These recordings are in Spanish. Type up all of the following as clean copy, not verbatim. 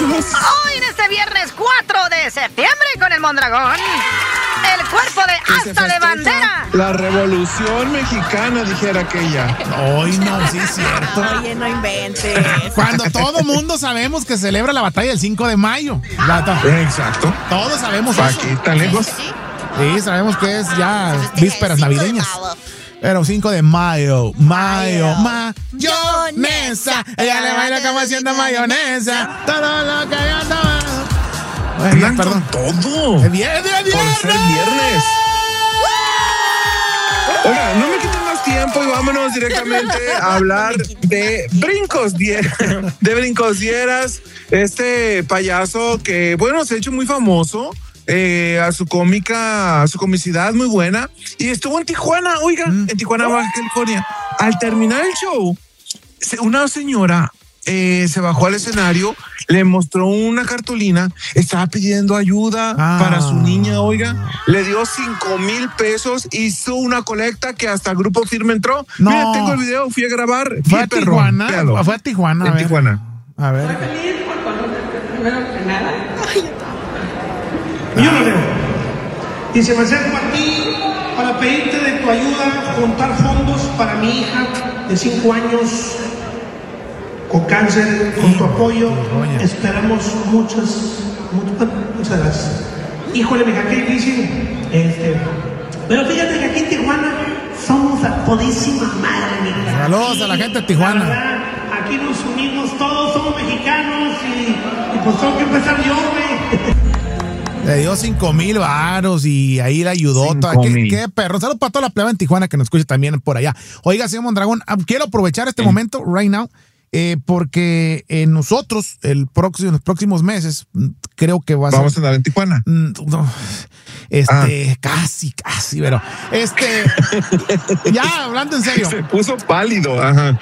Vámonos. Hoy en este viernes 4 de septiembre con el Mondragón, el cuerpo de asta de bandera. La revolución mexicana, dijera aquella. Hoy no, sí es cierto. Oye, no inventes. Cuando todo mundo sabemos que celebra la batalla del 5 de mayo. Exacto. Todos sabemos eso. Aquí tan lejos. Sí, sabemos que es ya vísperas navideñas. Pero 5 de mayo, mayonesa. Ella le baila como haciendo mayonesa. Todo lo que yo andaba. Andan con todo. Es viernes. Por ser viernes. Oiga, no me quiten más tiempo y vámonos directamente a hablar de Brincosieras. Este payaso que, bueno, se ha hecho muy famoso. A su comicidad muy buena, y estuvo en Tijuana, oiga, en Tijuana, Baja California. Al terminar el show, una señora se bajó al escenario, le mostró una cartulina, estaba pidiendo ayuda para su niña, oiga, le dio 5,000 pesos, hizo una colecta que hasta Grupo Firme entró. No. Mira, tengo el video, fui a grabar. Fue a Tijuana. Fue a Tijuana. En Tijuana. A ver. Estoy feliz por conocer primero que nada. Yo lo leo. Dice, me acerco a ti para pedirte de tu ayuda, juntar fondos para mi hija de 5 años con cáncer. Con tu apoyo esperamos muchas gracias. Híjole, mija, qué difícil. Pero fíjate que aquí en Tijuana somos a todísima madre, mija. Saludos a la gente de Tijuana. La verdad, aquí nos unimos todos, somos mexicanos y pues tengo que empezar yo, güey. Le dio 5,000 varos y ahí le ayudó. ¿Qué perro? Saludos para toda la plebe en Tijuana que nos escucha también por allá. Oiga, señor Mondragón, quiero aprovechar este momento, right now, porque nosotros, en los próximos meses, creo que vamos a andar en Tijuana. Casi, pero ya hablando en serio. Se puso pálido, ajá.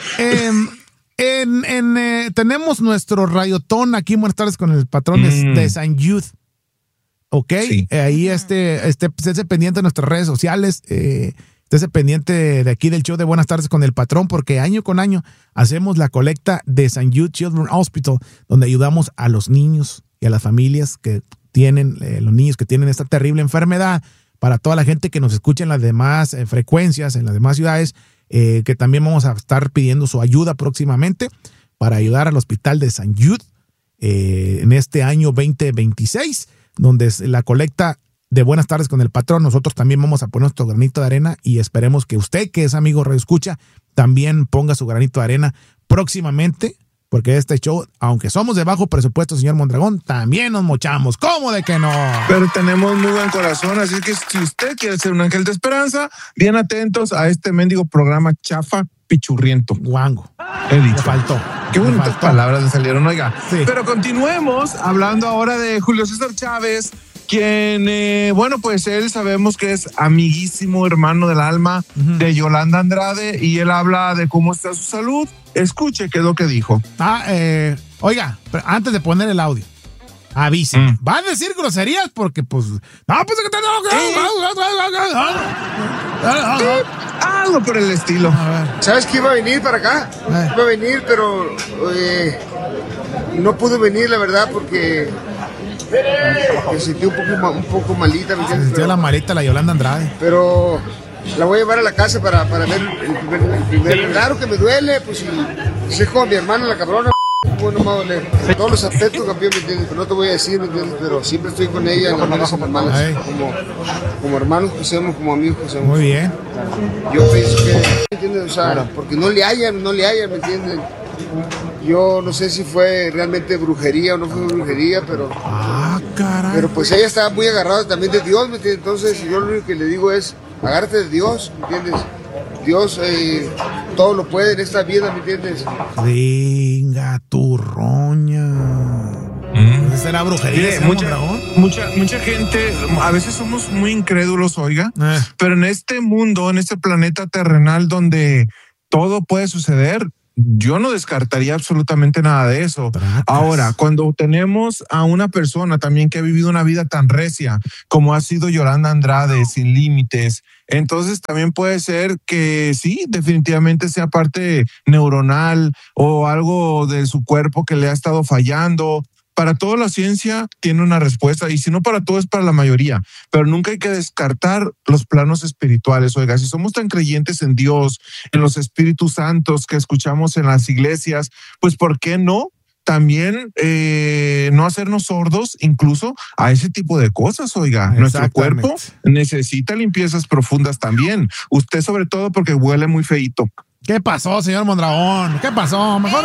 Tenemos nuestro radiotón aquí, buenas tardes, con el patrón de San Youth. Ok, sí. Ahí esté pendiente de nuestras redes sociales, esté pendiente de aquí del show de Buenas Tardes con el Patrón, porque año con año hacemos la colecta de St. Jude Children's Hospital, donde ayudamos a los niños y a las familias que tienen, los niños que tienen esta terrible enfermedad, para toda la gente que nos escucha en las demás frecuencias, en las demás ciudades, que también vamos a estar pidiendo su ayuda próximamente para ayudar al hospital de St. Jude en este año 2026. Donde es la colecta de Buenas Tardes con el Patrón. Nosotros también vamos a poner nuestro granito de arena y esperemos que usted, que es amigo Radio Escucha, también ponga su granito de arena próximamente, porque este show, aunque somos de bajo presupuesto, señor Mondragón, también nos mochamos. ¿Cómo de que no? Pero tenemos muy buen corazón, así que si usted quiere ser un ángel de esperanza, bien atentos a este mendigo programa chafa, pichurriento. Guango. He dicho. Le faltó. Qué bonitas palabras le salieron, oiga. Sí. Pero continuemos hablando ahora de Julio César Chávez, quien, bueno, pues él sabemos que es amiguísimo, hermano del alma de Yolanda Andrade, y él habla de cómo está su salud. Escuche qué es lo que dijo. Oiga, antes de poner el audio, avise. Va a decir groserías porque, pues, algo por el estilo. ¿Sabes que iba a venir para acá? Iba a venir, pero no pude venir, la verdad, porque me sentí un poco malita. Se sintió la malita la Yolanda Andrade. Pero la voy a llevar a la casa para ver el primer. Claro que me duele, pues si es como mi hermana, la cabrona. Bueno, me duele. Todos los aspectos, campeón, ¿me entiendes? Pero no te voy a decir, ¿me entiendes? Pero siempre estoy con ella en las malas y malas. Como hermanos que somos, como amigos que somos. Muy bien. Yo pienso que, ¿me entiendes? O sea, porque no le hallan, ¿me entiendes? Yo no sé si fue realmente brujería o no fue brujería, pero... caray. Pero pues ella estaba muy agarrada también de Dios, ¿me entiendes? Entonces yo lo único que le digo es, agárrate de Dios, ¿me entiendes? Dios todo lo puede en esta vida, ¿me entiendes? Venga, tu roña. ¿Será brujería? Mucha gente, a veces somos muy incrédulos, oiga, pero en este mundo, en este planeta terrenal donde todo puede suceder, yo no descartaría absolutamente nada de eso. Ahora, cuando tenemos a una persona también que ha vivido una vida tan recia como ha sido Yolanda Andrade, sin límites, entonces también puede ser que sí, definitivamente sea parte neuronal o algo de su cuerpo que le ha estado fallando, para todo la ciencia tiene una respuesta, y si no para todo es para la mayoría, pero nunca hay que descartar los planos espirituales. Oiga, si somos tan creyentes en Dios, en los Espíritus Santos que escuchamos en las iglesias, pues ¿por qué no? También no hacernos sordos incluso a ese tipo de cosas, oiga. Nuestro cuerpo necesita limpiezas profundas también. Usted sobre todo porque huele muy feíto. ¿Qué pasó, señor Mondragón? ¿Qué pasó? Mejor...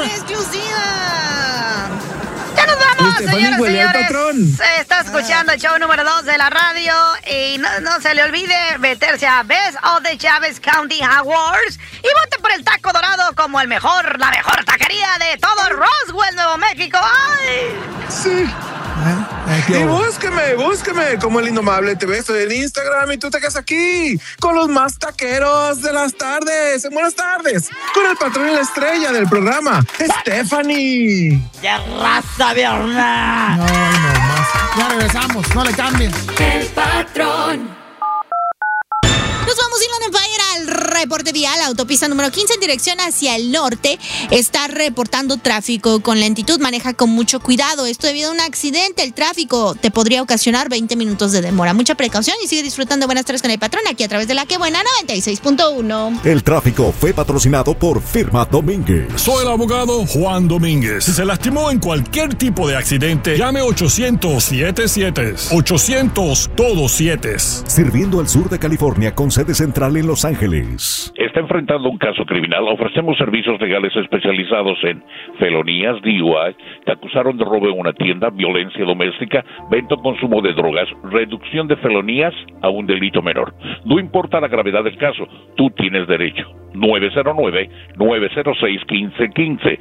¡Ya nos vamos, señores, señores! Patrón. Se está escuchando el show número 2 de la radio y no se le olvide meterse a Best of the Chaves County Awards y vote por el taco dorado como la mejor taquería de todo Roswell, Nuevo México. ¡Ay! Sí. Y búsqueme como el Indomable TV. Estoy en Instagram y tú te quedas aquí con los más taqueros de las tardes. En Buenas Tardes, con el patrón y la estrella del programa, Stephanie. ¡Ya raza, Bernard! No más. Ya regresamos, no le cambien. El patrón. Nos vamos, Inland Empire, al reporte vial. Autopista número 15 en dirección hacia el norte está reportando tráfico con lentitud. Maneja con mucho cuidado. Esto debido a un accidente. El tráfico te podría ocasionar 20 minutos de demora. Mucha precaución y sigue disfrutando Buenas Tardes con el patrón aquí a través de La Que Buena 96.1. El tráfico fue patrocinado por Firma Domínguez. Soy el abogado Juan Domínguez. Si se lastimó en cualquier tipo de accidente, llame 800-77. 800 todos 7. Sirviendo al sur de California con sede central en Los Ángeles. ¿Está enfrentando un caso criminal? Ofrecemos servicios legales especializados en felonías, DUI, te acusaron de robo en una tienda, violencia doméstica, venta o consumo de drogas, reducción de felonías a un delito menor. No importa la gravedad del caso, tú tienes derecho. 909-906-1515.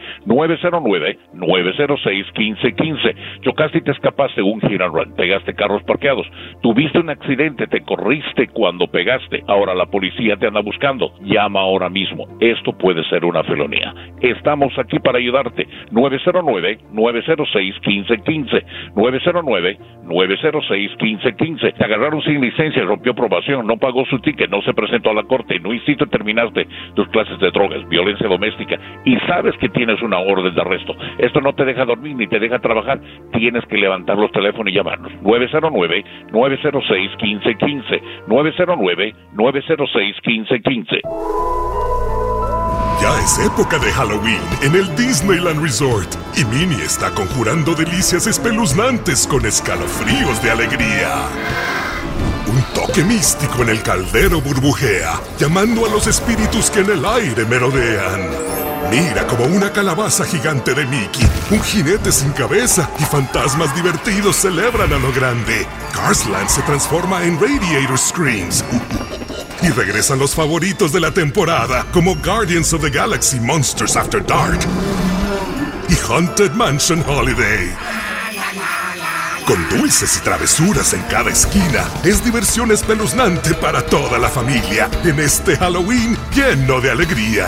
909-906-1515. Chocaste y te escapaste un hit and run. Pegaste carros parqueados. Tuviste un accidente, te corriste cuando pegaste. Ahora la policía te anda buscando. Llama ahora mismo. Esto puede ser una felonía. Estamos aquí para ayudarte. 909-906-1515. 909-906-1515. Te agarraron sin licencia, rompió probación, no pagó su ticket, no se presentó a la corte, no hiciste, terminaste tus clases de drogas, violencia doméstica y sabes que tienes una orden de arresto. Esto no te deja dormir ni te deja trabajar. Tienes que levantar los teléfonos y llamarnos. 909-906-1515. 909-906-1515. Ya es época de Halloween en el Disneyland Resort y Minnie está conjurando delicias espeluznantes con escalofríos de alegría. Un toque místico en el caldero burbujea, llamando a los espíritus que en el aire merodean. Mira como una calabaza gigante de Mickey, un jinete sin cabeza y fantasmas divertidos celebran a lo grande. Cars Land se transforma en Radiator Screams. Y regresan los favoritos de la temporada, como Guardians of the Galaxy Monsters After Dark y Haunted Mansion Holiday. Con dulces y travesuras en cada esquina, es diversión espeluznante para toda la familia en este Halloween lleno de alegría.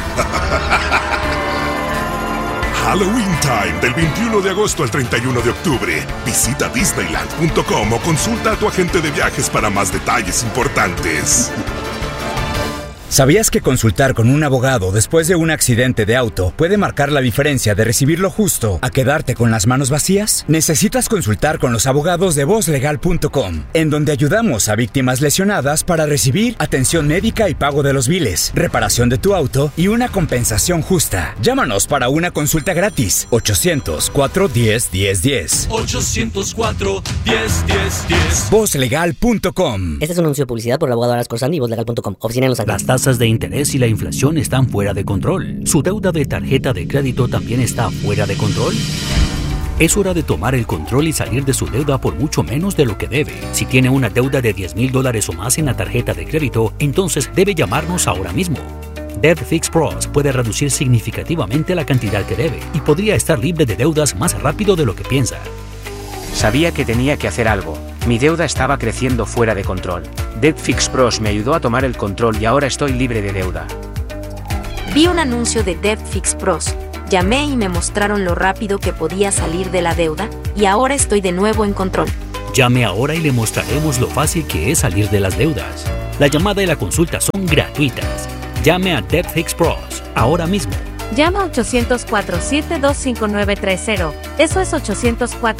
Halloween Time, del 21 de agosto al 31 de octubre. Visita Disneyland.com o consulta a tu agente de viajes para más detalles importantes. ¿Sabías que consultar con un abogado después de un accidente de auto puede marcar la diferencia de recibir lo justo a quedarte con las manos vacías? Necesitas consultar con los abogados de VozLegal.com, en donde ayudamos a víctimas lesionadas para recibir atención médica y pago de los biles, reparación de tu auto y una compensación justa. Llámanos para una consulta gratis. 800-410-1010. 800-410-1010. VozLegal.com. Este es un anuncio de publicidad por el abogado Aras Corsandi y VozLegal.com. Oficina en Los Ángeles. Las tasas de interés y la inflación están fuera de control. ¿Su deuda de tarjeta de crédito también está fuera de control? Es hora de tomar el control y salir de su deuda por mucho menos de lo que debe. Si tiene una deuda de $10,000 o más en la tarjeta de crédito, entonces debe llamarnos ahora mismo. Debt Fix Pros puede reducir significativamente la cantidad que debe y podría estar libre de deudas más rápido de lo que piensa. Sabía que tenía que hacer algo. Mi deuda estaba creciendo fuera de control. Debt Fix Pros me ayudó a tomar el control y ahora estoy libre de deuda. Vi un anuncio de Debt Fix Pros. Llamé y me mostraron lo rápido que podía salir de la deuda y ahora estoy de nuevo en control. Llame ahora y le mostraremos lo fácil que es salir de las deudas. La llamada y la consulta son gratuitas. Llame a Debt Fix Pros ahora mismo Llama 800-472-5930. Eso es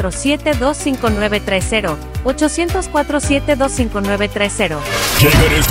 800-472-5930. 800-472-5930. Llegan estas